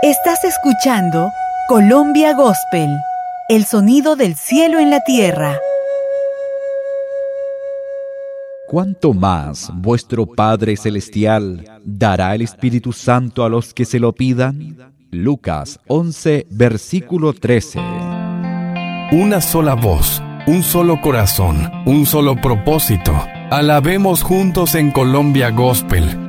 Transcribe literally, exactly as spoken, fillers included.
Estás escuchando Colombia Gospel, el sonido del cielo en la tierra. ¿Cuánto más vuestro Padre Celestial dará el Espíritu Santo a los que se lo pidan? Lucas once, versículo trece. Una sola voz, un solo corazón, un solo propósito. Alabemos juntos en Colombia Gospel.